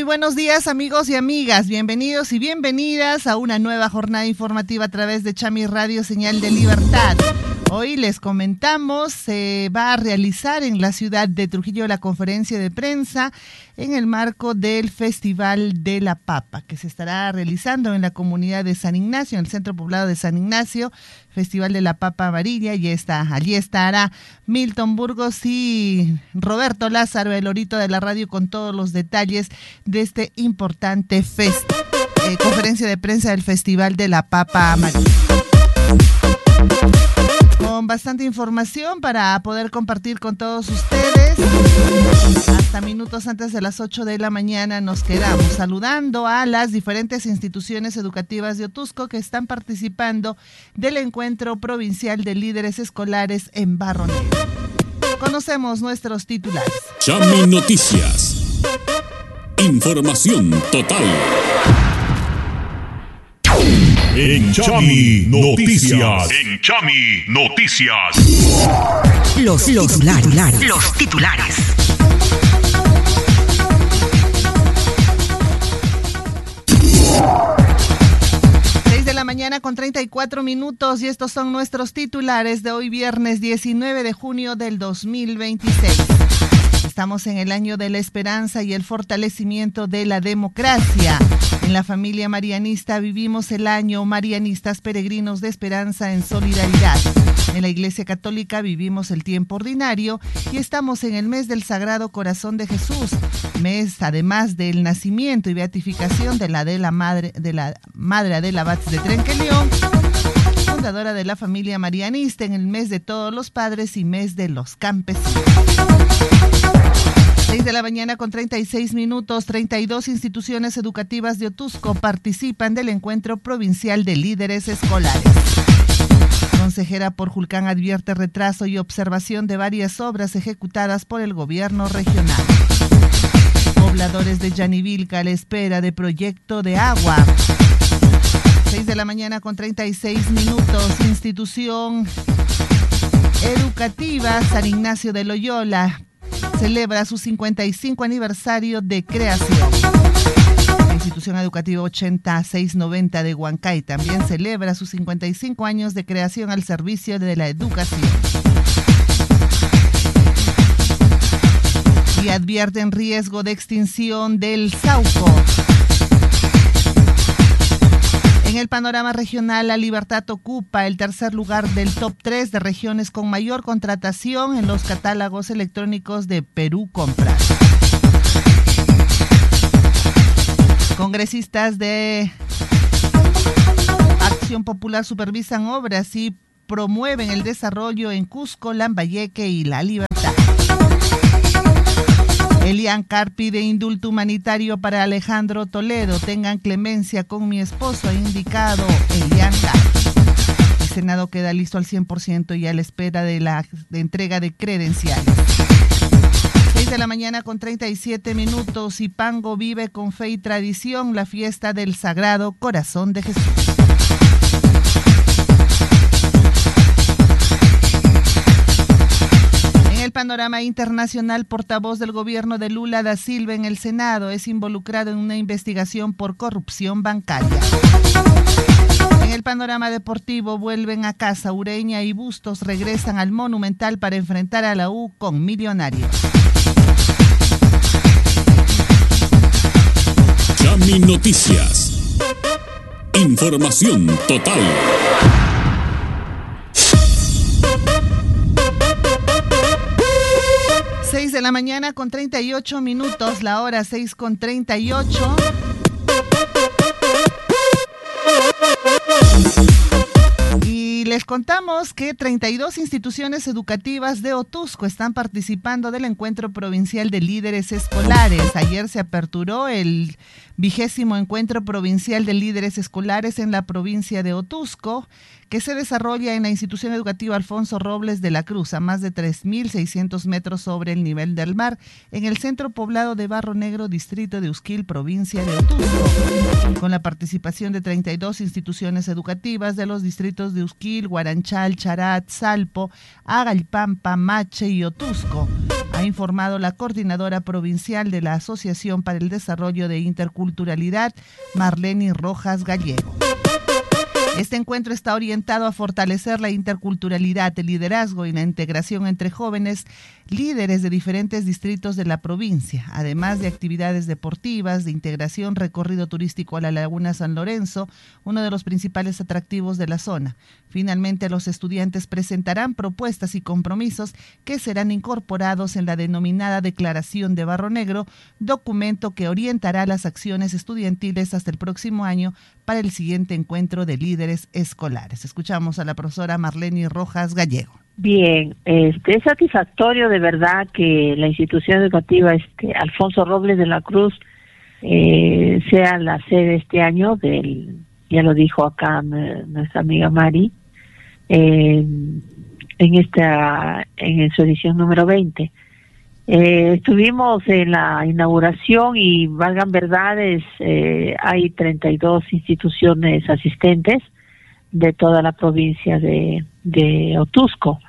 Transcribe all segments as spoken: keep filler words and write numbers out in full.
buenos días, amigos y amigas. Bienvenidos y bienvenidas a una nueva jornada informativa a través de Chami Radio, señal de libertad. Hoy les comentamos, se va a realizar en la ciudad de Trujillo la conferencia de prensa en el marco del Festival de la Papa, que se estará realizando en la comunidad de San Ignacio, en el centro poblado de San Ignacio, Festival de la Papa Amarilla. Y está, allí estará Milton Burgos y Roberto Lázaro, el Lorito de la radio, con todos los detalles de este importante fest, eh, conferencia de prensa del Festival de la Papa Amarilla. Con bastante información para poder compartir con todos ustedes. Hasta minutos antes de las ocho de la mañana nos quedamos saludando a las diferentes instituciones educativas de Otusco que están participando del encuentro provincial de líderes escolares en Barro Negro. Conocemos nuestros titulares. Chami Noticias. Información total. En Chami Noticias. En Chami Noticias. Los, los titulares. Los titulares. seis de la mañana con treinta y cuatro minutos y estos son nuestros titulares de hoy viernes diecinueve de junio del dos mil veintiséis. Estamos en el año de la esperanza y el fortalecimiento de la democracia. En la familia marianista vivimos el año Marianistas Peregrinos de Esperanza en Solidaridad. En la Iglesia Católica vivimos el tiempo ordinario y estamos en el mes del Sagrado Corazón de Jesús, mes además del nacimiento y beatificación de la de la madre de la madre Adela Batz de Trenqueleón, fundadora de la familia marianista, en el mes de todos los padres y mes de los campesinos. seis de la mañana con treinta y seis minutos, treinta y dos instituciones educativas de Otusco participan del encuentro provincial de líderes escolares. Consejera Porjulcán advierte retraso y observación de varias obras ejecutadas por el gobierno regional. Pobladores de Yanivilca a la espera de proyecto de agua. seis de la mañana con treinta y seis minutos, institución educativa San Ignacio de Loyola celebra su cincuenta y cinco aniversario de creación. La institución educativa ochenta y seis noventa de Huancay también celebra sus cincuenta y cinco años de creación al servicio de la educación. Y advierten riesgo de extinción del Sauco. En el panorama regional, La Libertad ocupa el tercer lugar del top tres de regiones con mayor contratación en los catálogos electrónicos de Perú Compras. Congresistas de Acción Popular supervisan obras y promueven el desarrollo en Cusco, Lambayeque y La Libertad. Elian Carp pide indulto humanitario para Alejandro Toledo. Tengan clemencia con mi esposo, ha indicado Elian Carp. El Senado queda listo al cien por ciento y a la espera de la de entrega de credenciales. seis de la mañana con treinta y siete minutos. Ipango vive con fe y tradición la fiesta del Sagrado Corazón de Jesús. En el panorama internacional, portavoz del gobierno de Lula da Silva en el Senado es involucrado en una investigación por corrupción bancaria. En el panorama deportivo, vuelven a casa Ureña y Bustos, regresan al Monumental para enfrentar a la U con Millonarios. Chami Noticias. Información total. seis de la mañana con treinta y ocho minutos, la hora seis con treinta y ocho. Y les contamos que treinta y dos instituciones educativas de Otusco están participando del encuentro provincial de líderes escolares. Ayer se aperturó el vigésimo encuentro provincial de líderes escolares en la provincia de Otusco, que se desarrolla en la institución educativa Alfonso Robles de la Cruz, a más de tres mil seiscientos metros sobre el nivel del mar, en el centro poblado de Barro Negro, distrito de Usquil, provincia de Otusco, con la participación de treinta y dos instituciones educativas de los distritos de Usquil, Guaranchal, Charat, Salpo, Agalpampa, Mache y Otusco, ha informado la coordinadora provincial de la Asociación para el Desarrollo de Interculturalidad, Marlene Rojas Gallego. Este encuentro está orientado a fortalecer la interculturalidad, el liderazgo y la integración entre jóvenes líderes de diferentes distritos de la provincia, además de actividades deportivas, de integración, recorrido turístico a la Laguna San Lorenzo, uno de los principales atractivos de la zona. Finalmente, los estudiantes presentarán propuestas y compromisos que serán incorporados en la denominada Declaración de Barro Negro, documento que orientará las acciones estudiantiles hasta el próximo año para el siguiente encuentro de líderes escolares. Escuchamos a la profesora Marlene Rojas Gallego. Bien, este, es satisfactorio de verdad que la institución educativa este, Alfonso Robles de la Cruz eh, sea la sede este año del, ya lo dijo acá me, nuestra amiga Mari, eh, en esta, en su edición número veinte. Eh, estuvimos en la inauguración y valgan verdades, eh, hay treinta y dos instituciones asistentes de toda la provincia de, de Otusco.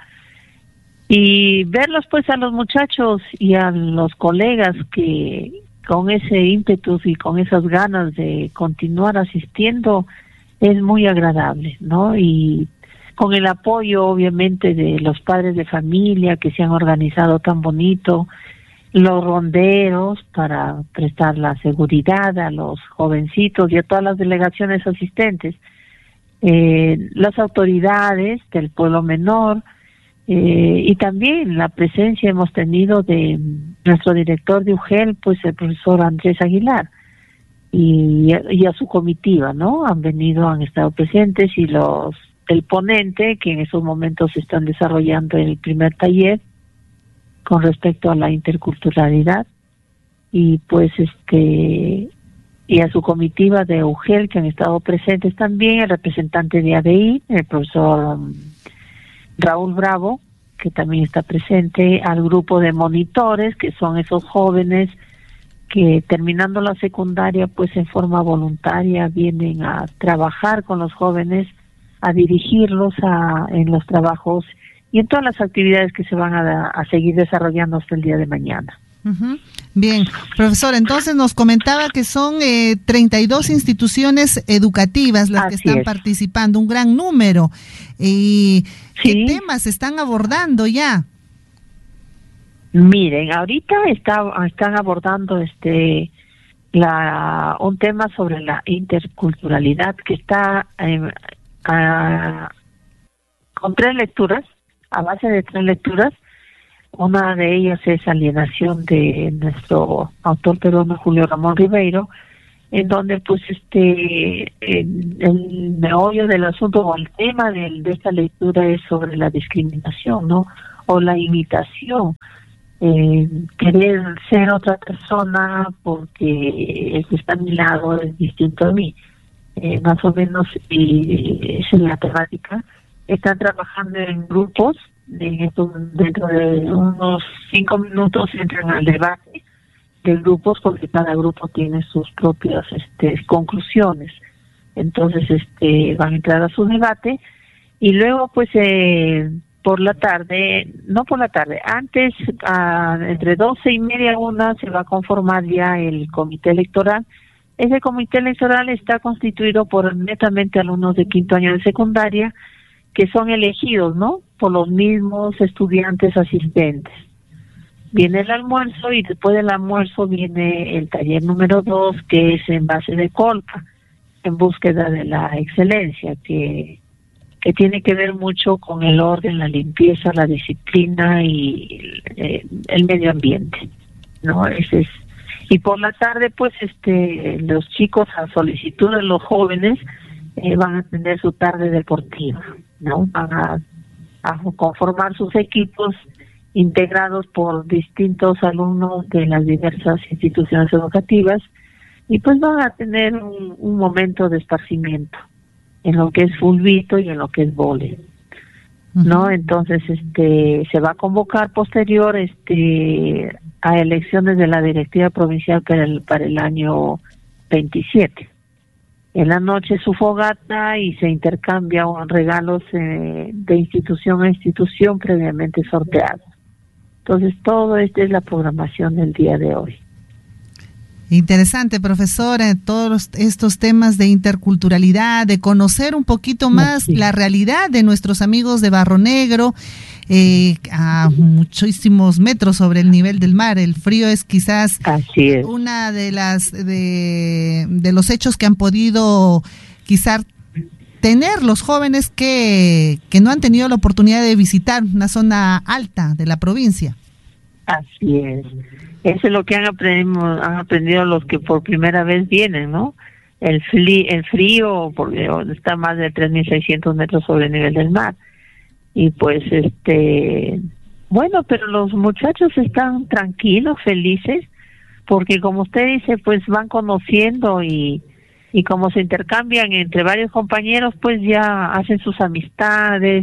Y verlos pues a los muchachos y a los colegas que con ese ímpetu y con esas ganas de continuar asistiendo es muy agradable, ¿no? Y con el apoyo obviamente de los padres de familia que se han organizado tan bonito, los ronderos para prestar la seguridad a los jovencitos y a todas las delegaciones asistentes, eh, las autoridades del pueblo menor, eh, y también la presencia hemos tenido de nuestro director de U G E L, pues el profesor Andrés Aguilar, y, y a su comitiva, ¿no? Han venido, han estado presentes, y los el ponente, que en esos momentos están desarrollando el primer taller con respecto a la interculturalidad, y pues este y a su comitiva de U G E L, que han estado presentes también, el representante de A D I, el profesor um, Raúl Bravo, que también está presente, al grupo de monitores, que son esos jóvenes que terminando la secundaria, pues en forma voluntaria vienen a trabajar con los jóvenes, a dirigirlos a, en los trabajos y en todas las actividades que se van a, a seguir desarrollando hasta el día de mañana. Uh-huh. Bien, profesor, entonces nos comentaba que son eh, treinta y dos instituciones educativas las Así que están es. participando, un gran número. ¿Y sí. qué temas están abordando ya? Miren, ahorita está, están abordando este la un tema sobre la interculturalidad que está eh, a, con tres lecturas, a base de tres lecturas. Una de ellas es Alienación, de nuestro autor peruano Julio Ramón Ribeiro, en donde pues este el, el meollo del asunto o el tema de, de esta lectura es sobre la discriminación, ¿no? O la imitación, eh, querer ser otra persona porque el que está a mi lado es distinto a mí, eh, más o menos, y esa es la temática. Están trabajando en grupos. En esto, dentro de unos cinco minutos entran al debate de grupos, porque cada grupo tiene sus propias este, conclusiones. Entonces este van a entrar a su debate, y luego pues eh, por la tarde, no por la tarde, antes a, entre doce y media a una se va a conformar ya el comité electoral. Ese comité electoral está constituido por netamente alumnos de quinto año de secundaria, que son elegidos, ¿no?, por los mismos estudiantes asistentes. Viene el almuerzo, y después del almuerzo viene el taller número dos, que es en base de Colca, en búsqueda de la excelencia, que, que tiene que ver mucho con el orden, la limpieza, la disciplina y el, el medio ambiente, ¿no? Ese es. Y por la tarde, pues, este, los chicos, a solicitud de los jóvenes, eh, van a tener su tarde deportiva, ¿no? Van a, a conformar sus equipos integrados por distintos alumnos de las diversas instituciones educativas, y pues van a tener un, un momento de esparcimiento en lo que es fulbito y en lo que es vóley, ¿no? Uh-huh. Entonces este se va a convocar posterior este a elecciones de la directiva provincial para el, para el año veintisiete. en la noche su fogata y se intercambian regalos eh, de institución a institución previamente sorteados. Entonces, todo esto es la programación del día de hoy. Interesante, profesora, todos estos temas de interculturalidad, de conocer un poquito más sí. la realidad de nuestros amigos de Barro Negro, eh, a muchísimos metros sobre el nivel del mar. El frío es quizás Así es. una de las de, de los hechos que han podido quizás tener los jóvenes que, que no han tenido la oportunidad de visitar una zona alta de la provincia. Así es. Eso es lo que han aprendido, han aprendido los que por primera vez vienen, ¿no? El, fli, el frío, porque está más de tres mil seiscientos metros sobre el nivel del mar. Y pues, este, bueno, pero los muchachos están tranquilos, felices, porque como usted dice, pues van conociendo y, y como se intercambian entre varios compañeros, pues ya hacen sus amistades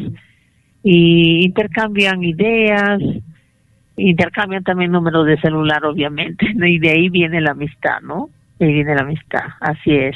y intercambian ideas. Intercambian también números de celular, obviamente, ¿no? Y de ahí viene la amistad, ¿no? De ahí viene la amistad, así es.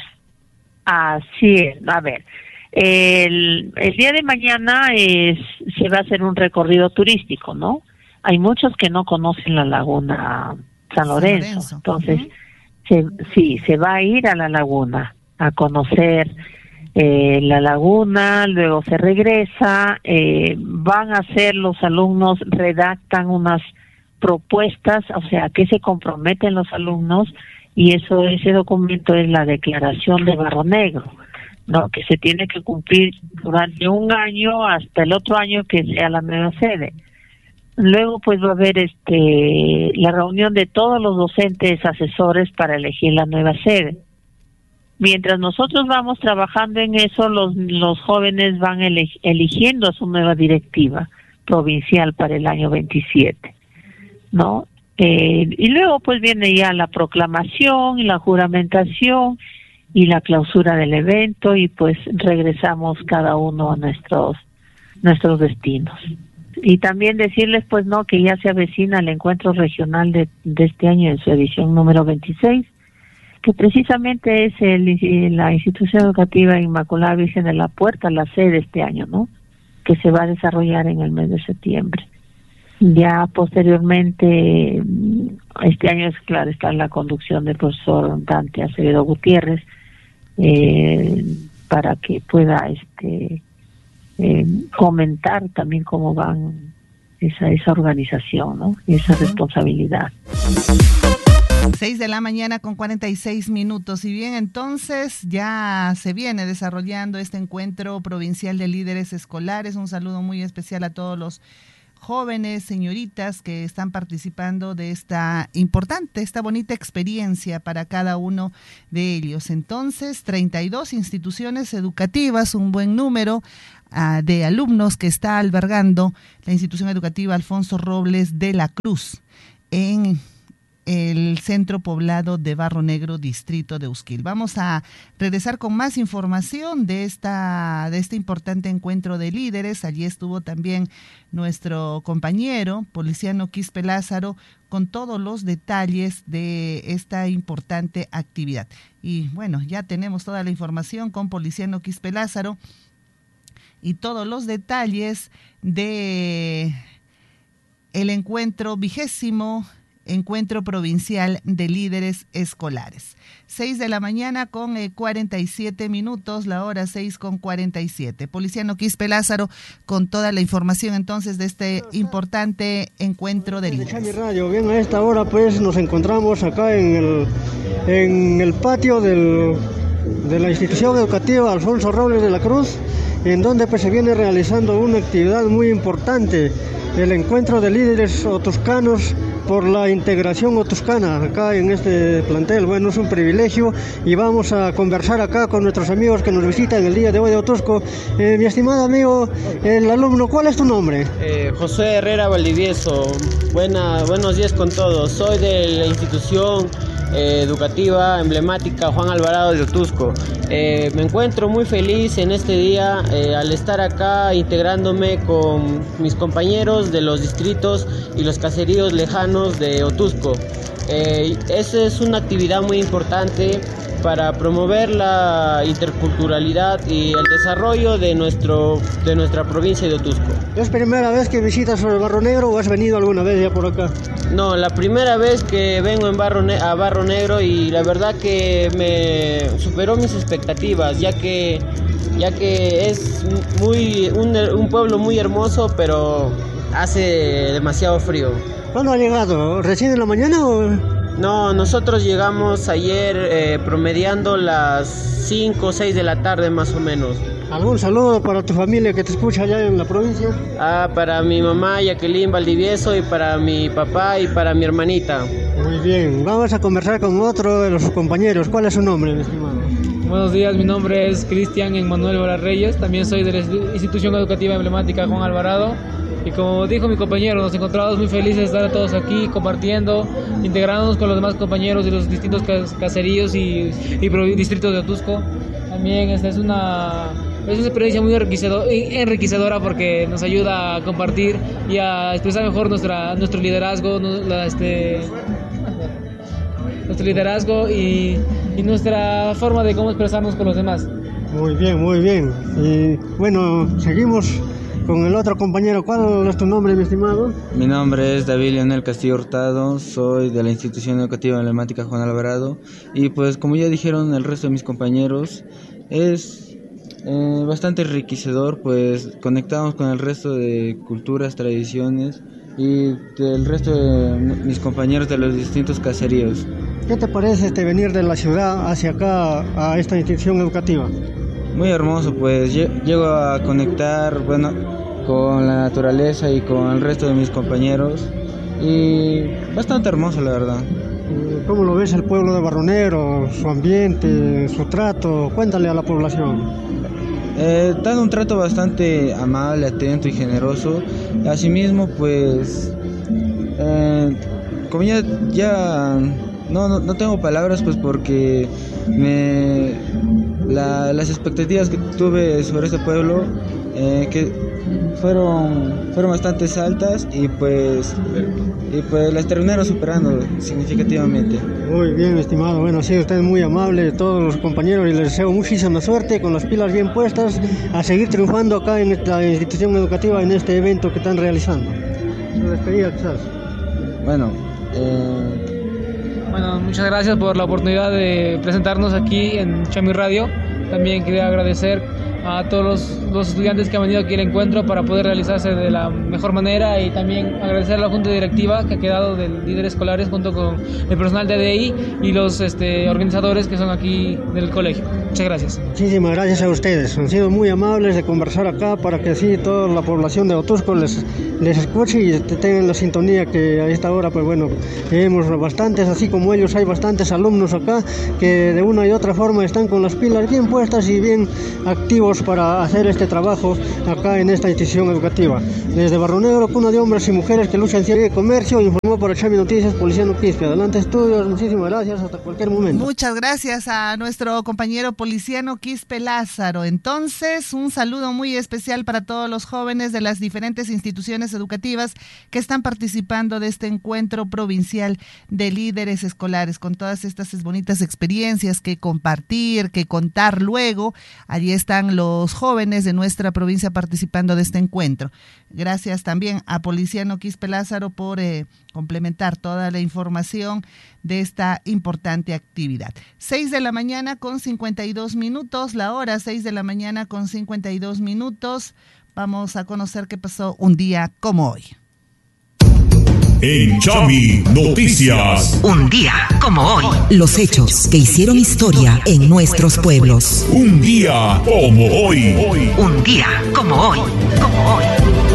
Así es, a ver, el, el día de mañana es, se va a hacer un recorrido turístico, ¿no? Hay muchos que no conocen la laguna San Lorenzo, San Lorenzo. Entonces, uh-huh. se, sí, se va a ir a la laguna a conocer Eh, la laguna, luego se regresa, eh, van a hacer los alumnos, redactan unas propuestas, o sea, que se comprometen los alumnos, y eso, ese documento es la declaración de Barro Negro, ¿no? Que se tiene que cumplir durante un año hasta el otro año que sea la nueva sede. Luego pues va a haber este la reunión de todos los docentes asesores para elegir la nueva sede. Mientras nosotros vamos trabajando en eso, los los jóvenes van eleg- eligiendo a su nueva directiva provincial para el año veintisiete, ¿no? Eh, y luego pues viene ya la proclamación y la juramentación y la clausura del evento, y pues regresamos cada uno a nuestros nuestros destinos. Y también decirles pues no que ya se avecina el encuentro regional de, de este año en su edición número veintiséis, que precisamente es el, la institución educativa Inmaculada Virgen de la Puerta, la sede este año, ¿no? Que se va a desarrollar en el mes de septiembre. Ya posteriormente, este año es claro, está la conducción del profesor Dante Acevedo Gutiérrez, eh, para que pueda este eh, comentar también cómo van esa esa organización, ¿no? Y esa responsabilidad. Seis de la mañana con cuarenta y seis minutos. Y bien, entonces ya se viene desarrollando este encuentro provincial de líderes escolares. Un saludo muy especial a todos los jóvenes, señoritas que están participando de esta importante, esta bonita experiencia para cada uno de ellos. Entonces, treinta y dos instituciones educativas, un buen número uh, de alumnos que está albergando la institución educativa Alfonso Robles de la Cruz en el centro poblado de Barro Negro, distrito de Usquil. Vamos a regresar con más información de esta de este importante encuentro de líderes. Allí estuvo también nuestro compañero Policiano Quispe Lázaro con todos los detalles de esta importante actividad. Y bueno, ya tenemos toda la información con Policiano Quispe Lázaro y todos los detalles de el encuentro vigésimo Encuentro Provincial de Líderes Escolares. Seis de la mañana con eh, cuarenta y siete minutos, la hora seis con cuarenta y siete. Policiano Quispe Lázaro con toda la información entonces de este importante encuentro de líderes. Radio. Bien, a esta hora pues nos encontramos acá en el, en el patio del, de la institución educativa Alfonso Robles de la Cruz, en donde pues se viene realizando una actividad muy importante, el encuentro de líderes otuscanos por la integración otuscana acá en este plantel. Bueno, es un privilegio y vamos a conversar acá con nuestros amigos que nos visitan el día de hoy de Otusco. Eh, mi estimado amigo, el alumno, ¿cuál es tu nombre? Eh, José Herrera Valdivieso. Buena, buenos días con todos. Soy de la institución eh, educativa emblemática Juan Alvarado de Otusco. Eh, me encuentro muy feliz en este día eh, al estar acá integrándome con mis compañeros de los distritos y los caseríos lejanos de Otusco. Eh, esa es una actividad muy importante para promover la interculturalidad y el desarrollo de, nuestro, de nuestra provincia de Otuzco. ¿Es primera vez que visitas el Barro Negro o has venido alguna vez ya por acá? No, la primera vez que vengo en Barro Ne- a Barro Negro, y la verdad que me superó mis expectativas, ya que, ya que es muy, un, un pueblo muy hermoso, pero hace demasiado frío. ¿Cuándo ha llegado? ¿Recién en la mañana o...? No, nosotros llegamos ayer eh, promediando las cinco o seis de la tarde más o menos. ¿Algún saludo para tu familia que te escucha allá en la provincia? Ah, para mi mamá Jacqueline Valdivieso, y para mi papá y para mi hermanita. Muy bien, vamos a conversar con otro de los compañeros. ¿Cuál es su nombre, mi estimado? Buenos días, mi nombre es Cristian Emmanuel Vara Reyes, también soy de la institución educativa emblemática Juan Alvarado. Y como dijo mi compañero, nos encontramos muy felices de estar todos aquí compartiendo, integrándonos con los demás compañeros de los distintos caseríos y, y distritos de Otuzco. También esta es una, es una experiencia muy enriquecedora porque nos ayuda a compartir y a expresar mejor nuestra, nuestro liderazgo, la, este, nuestro liderazgo y, y nuestra forma de cómo expresarnos con los demás. Muy bien, muy bien. Y bueno, seguimos con el otro compañero. ¿Cuál es tu nombre, mi estimado? Mi nombre es David Leonel Castillo Hurtado, soy de la institución educativa emblemática Juan Alvarado, y pues como ya dijeron el resto de mis compañeros, es eh, bastante enriquecedor, pues conectamos con el resto de culturas, tradiciones y del resto de mis compañeros de los distintos caseríos. ¿Qué te parece este venir de la ciudad hacia acá a esta institución educativa? Muy hermoso, pues llego a conectar, bueno, con la naturaleza y con el resto de mis compañeros, y bastante hermoso, la verdad. ¿Cómo lo ves el pueblo de Barro Negro, su ambiente, su trato? Cuéntale a la población. Eh, dan un trato bastante amable, atento y generoso. Asimismo, pues, eh, como ya, ya no, no, no tengo palabras, pues porque me... La, las expectativas que tuve sobre este pueblo eh, que fueron fueron bastante altas y pues y pues las terminaron superando significativamente. Muy bien, estimado. Bueno, sí, usted es muy amable, todos los compañeros, y les deseo muchísima suerte con las pilas bien puestas a seguir triunfando acá en esta institución educativa, en este evento que están realizando. Su despedida, quizás. Bueno, eh... Bueno, muchas gracias por la oportunidad de presentarnos aquí en Chami Radio. También quería agradecer a todos los, los estudiantes que han venido aquí al encuentro para poder realizarse de la mejor manera, y también agradecer a la Junta Directiva que ha quedado de líderes escolares junto con el personal de A D I y los este, organizadores que son aquí del colegio. Muchas gracias. Muchísimas gracias a ustedes. Han sido muy amables de conversar acá para que así toda la población de Otuzco les, les escuche y tengan la sintonía que a esta hora, pues bueno, tenemos bastantes, así como ellos hay bastantes alumnos acá que de una y otra forma están con las pilas bien puestas y bien activos para hacer este trabajo acá en esta institución educativa. Desde Barro Negro, cuna de hombres y mujeres que luchan en el comercio, informó para Chami Noticias Policiano Quispe. Adelante, estudios, muchísimas gracias, hasta cualquier momento. Muchas gracias a nuestro compañero Policiano Quispe Lázaro. Entonces, un saludo muy especial para todos los jóvenes de las diferentes instituciones educativas que están participando de este encuentro provincial de líderes escolares, con todas estas bonitas experiencias que compartir, que contar luego. Allí están los jóvenes de nuestra provincia participando de este encuentro. Gracias también a Policiano Quispe Lázaro por eh, complementar toda la información de esta importante actividad. seis de la mañana con cincuenta y dos minutos, la hora seis de la mañana con cincuenta y dos minutos. Vamos a conocer qué pasó un día como hoy. En Chami Noticias. Un día como hoy. Los hechos que hicieron historia en nuestros pueblos. Un día como hoy. Un día como hoy. Como hoy.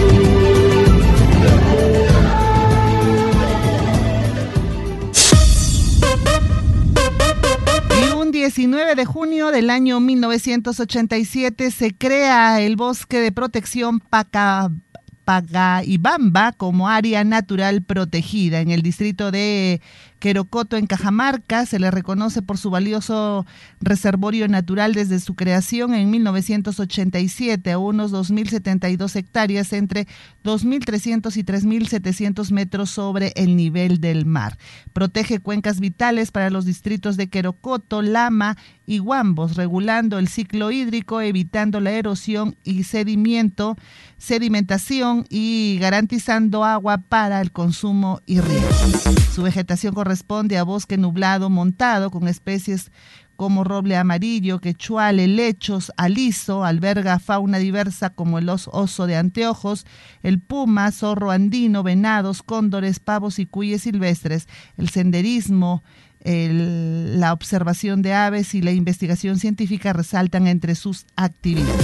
diecinueve de junio del año mil novecientos ochenta y siete se crea el Bosque de Protección Paca, Pagaibamba como área natural protegida en el distrito de Querocoto en Cajamarca se le reconoce por su valioso reservorio natural desde su creación en mil novecientos ochenta y siete a unos dos mil setenta y dos hectáreas entre dos mil trescientos y tres mil setecientos metros sobre el nivel del mar. Protege cuencas vitales para los distritos de Querocoto, Lama y Huambos, regulando el ciclo hídrico, evitando la erosión y sedimento, sedimentación y garantizando agua para el consumo y riego. Su vegetación corresponde a bosque nublado montado con especies como roble amarillo, quechual, helechos, aliso, alberga fauna diversa como el oso de anteojos, el puma, zorro andino, venados, cóndores, pavos y cuyes silvestres, el senderismo, el, la observación de aves y la investigación científica resaltan entre sus actividades.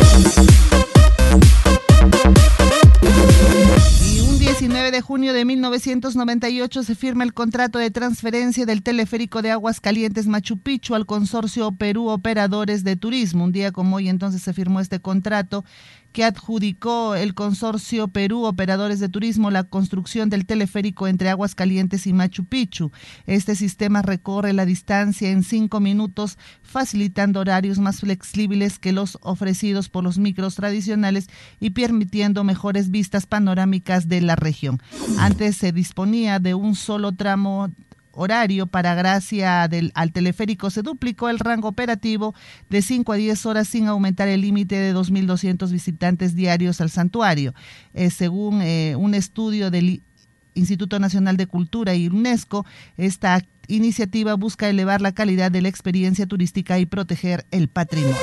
diecinueve de junio de mil novecientos noventa y ocho se firma el contrato de transferencia del teleférico de Aguascalientes Machu Picchu al consorcio Perú Operadores de Turismo. Un día como hoy entonces se firmó este contrato que adjudicó el consorcio Perú Operadores de Turismo la construcción del teleférico entre Aguascalientes y Machu Picchu. Este sistema recorre la distancia en cinco minutos, facilitando horarios más flexibles que los ofrecidos por los micros tradicionales y permitiendo mejores vistas panorámicas de la región. Antes se disponía de un solo tramo horario para gracia del, al teleférico se duplicó el rango operativo de cinco a diez horas sin aumentar el límite de dos mil doscientos visitantes diarios al santuario. Eh, según eh, un estudio del Instituto Nacional de Cultura y UNESCO, esta iniciativa busca elevar la calidad de la experiencia turística y proteger el patrimonio.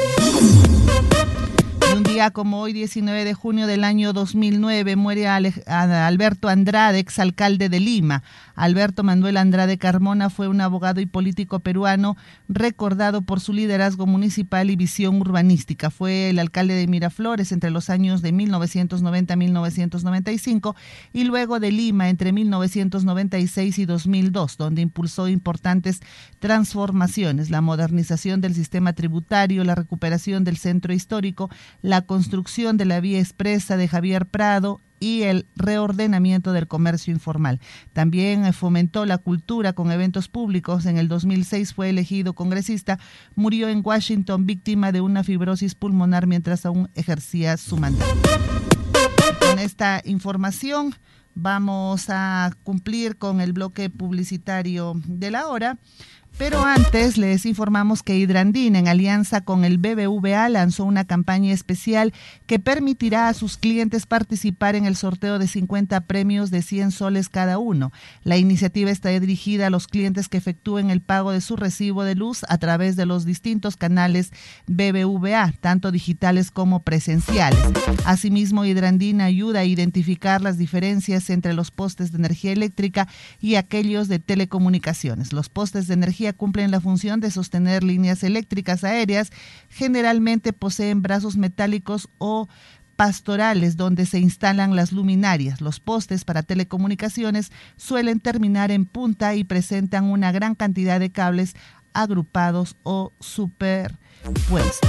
Un día como hoy, diecinueve de junio del año dos mil nueve, muere Alberto Andrade, exalcalde de Lima. Alberto Manuel Andrade Carmona fue un abogado y político peruano recordado por su liderazgo municipal y visión urbanística. Fue el alcalde de Miraflores entre los años de mil novecientos noventa a mil novecientos noventa y cinco y luego de Lima entre mil novecientos noventa y seis y dos mil dos, donde impulsó importantes transformaciones, la modernización del sistema tributario, la recuperación del centro histórico, la construcción de la vía expresa de Javier Prado y el reordenamiento del comercio informal. También fomentó la cultura con eventos públicos. En el dos mil seis fue elegido congresista, murió en Washington víctima de una fibrosis pulmonar mientras aún ejercía su mandato. Con esta información vamos a cumplir con el bloque publicitario de la hora. Pero antes les informamos que Hydrandin, en alianza con el B B V A, lanzó una campaña especial que permitirá a sus clientes participar en el sorteo de cincuenta premios de cien soles cada uno. La iniciativa está dirigida a los clientes que efectúen el pago de su recibo de luz a través de los distintos canales B B V A, tanto digitales como presenciales. Asimismo, Hydrandin ayuda a identificar las diferencias entre los postes de energía eléctrica y aquellos de telecomunicaciones. Los postes de energía cumplen la función de sostener líneas eléctricas aéreas, generalmente poseen brazos metálicos o pastorales donde se instalan las luminarias. Los postes para telecomunicaciones suelen terminar en punta y presentan una gran cantidad de cables agrupados o superpuestos.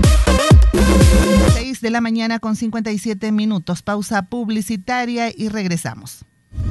seis de la mañana con cincuenta y siete minutos. Pausa publicitaria y regresamos.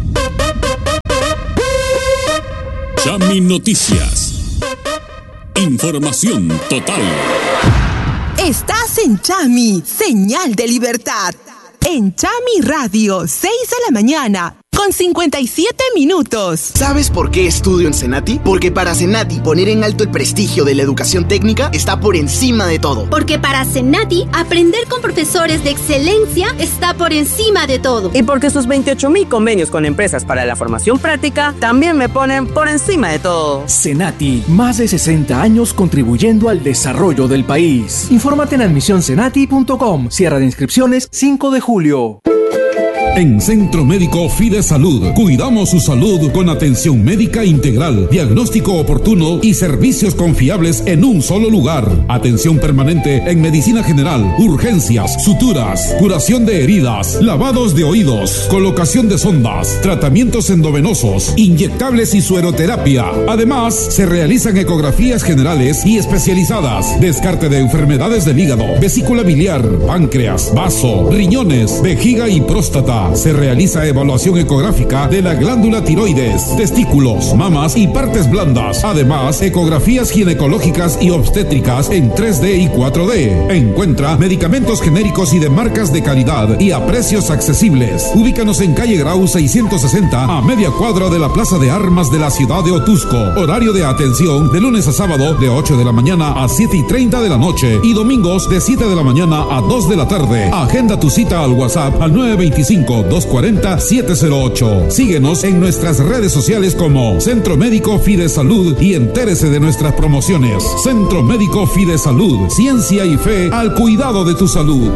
Chami Noticias. Información total. Estás en Chami, señal de libertad. En Chami Radio, seis de la mañana. Con cincuenta y siete minutos. ¿Sabes por qué estudio en Senati? Porque para Senati poner en alto el prestigio de la educación técnica está por encima de todo. Porque para Senati aprender con profesores de excelencia está por encima de todo. Y porque sus veintiocho mil convenios con empresas para la formación práctica también me ponen por encima de todo. Senati, más de sesenta años contribuyendo al desarrollo del país. Infórmate en admisión senati punto com. Cierre de inscripciones cinco de julio. En Centro Médico Fide Salud, cuidamos su salud con atención médica integral, diagnóstico oportuno y servicios confiables en un solo lugar. Atención permanente en medicina general, urgencias, suturas, curación de heridas, lavados de oídos, colocación de sondas, tratamientos endovenosos, inyectables y sueroterapia. Además, se realizan ecografías generales y especializadas, descarte de enfermedades del hígado, vesícula biliar, páncreas, vaso, riñones, vejiga y próstata. consulta. Se realiza evaluación ecográfica de la glándula tiroides, testículos, mamas y partes blandas. Además, ecografías ginecológicas y obstétricas en tres D y cuatro D. Encuentra medicamentos genéricos y de marcas de calidad y a precios accesibles. Ubícanos en calle Grau seiscientos sesenta, a media cuadra de la Plaza de Armas de la ciudad de Otusco. Horario de atención de lunes a sábado de ocho de la mañana a siete y treinta de la noche y domingos de siete de la mañana a dos de la tarde. Agenda tu cita al WhatsApp al nueve dos cinco, dos cuatro cero, siete cero ocho. Síguenos en nuestras redes sociales como Centro Médico Fidesalud y entérese de nuestras promociones. Centro Médico Fidesalud, ciencia y fe al cuidado de tu salud.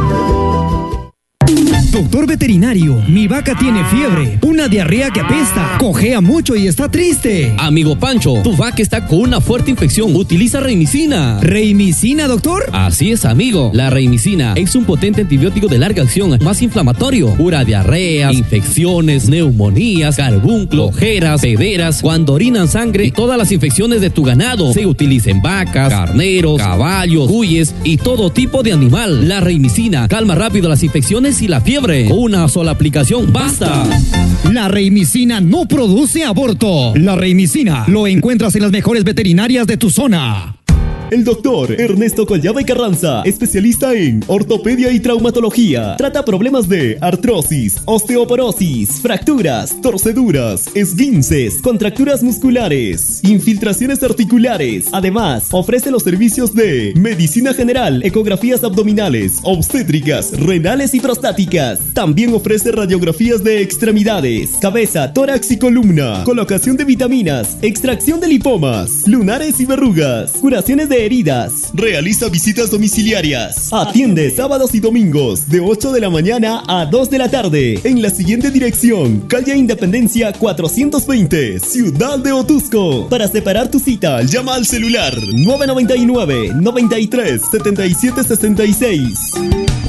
Doctor veterinario, mi vaca tiene fiebre, una diarrea que apesta, cojea mucho y está triste. Amigo Pancho, tu vaca está con una fuerte infección. Utiliza Reimicina. ¿Reimicina, doctor? Así es, amigo. La Reimicina es un potente antibiótico de larga acción, más inflamatorio. Cura diarreas, infecciones, neumonías, carbunclo, ojeras, pederas, cuando orinan sangre y todas las infecciones de tu ganado. Se utiliza en vacas, carneros, caballos, cuyes y todo tipo de animal. La Reimicina calma rápido las infecciones y la fiebre. Una sola aplicación basta. La Reimicina no produce aborto. La Reimicina lo encuentras en las mejores veterinarias de tu zona. El doctor Ernesto Collada y Carranza, especialista en ortopedia y traumatología. Trata problemas de artrosis, osteoporosis, fracturas, torceduras, esguinces, contracturas musculares, infiltraciones articulares. Además, ofrece los servicios de medicina general, ecografías abdominales, obstétricas, renales y prostáticas. También ofrece radiografías de extremidades, cabeza, tórax y columna, colocación de vitaminas, extracción de lipomas, lunares y verrugas, curaciones de heridas. Realiza visitas domiciliarias. Atiende sábados y domingos de ocho de la mañana a dos de la tarde en la siguiente dirección: calle Independencia cuatrocientos veinte, Ciudad de Otusco. Para separar tu cita, llama al celular nueve nueve nueve, noventa y tres, setenta y siete sesenta y seis.